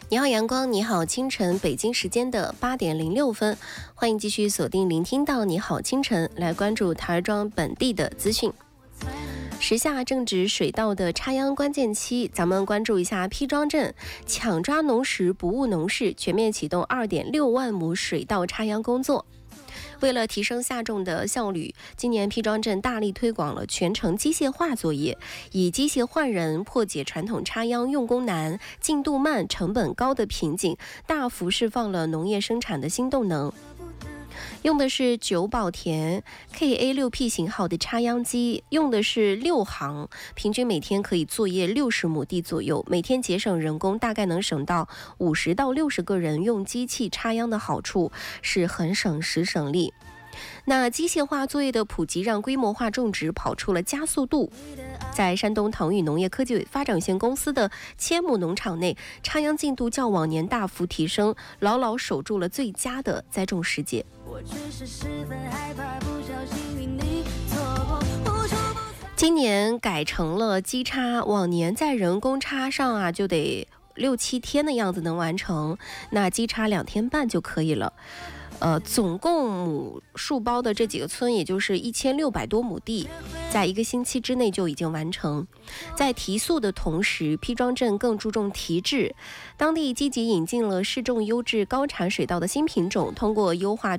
你好阳光，你好清晨，北京时间的8:06，欢迎继续锁定聆听到你好清晨，来关注台儿庄本地的资讯。时下正值水稻的插秧关键期，咱们关注一下批庄镇抢抓农时不误农事，全面启动2.6万亩水稻插秧工作。为了提升下种的效率，今年批庄镇大力推广了全程机械化作业，以机械换人破解传统插秧用工难、进度慢、成本高的瓶颈，大幅释放了农业生产的新动能。用的是久保田 KA6P 型号的插秧机，用的是6行，平均每天可以作业60亩地左右，每天节省人工大概能省到50到60个人用机器插秧的好处是很省时省力。那机械化作业的普及让规模化种植跑出了加速度。在山东腾宇农业科技发展有限公司的千亩农场内，插秧进度较往年大幅提升，牢牢守住了最佳的栽种时节。今年改成了机插，往年在人工插上就得6、7天的样子能完成，那机插2天半就可以了。总共亩数包的这几个村，也就是1600多亩地，在1个星期之内就已经完成。在提速的同时，批庄镇更注重提质，当地积极引进了适种优质高产水稻的新品种，通过优化